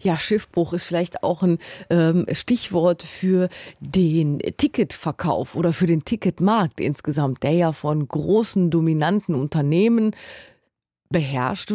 Ja, Schiffbruch ist vielleicht auch ein Stichwort für den Ticketverkauf oder für den Ticketmarkt insgesamt, der ja von großen, dominanten Unternehmen beherrscht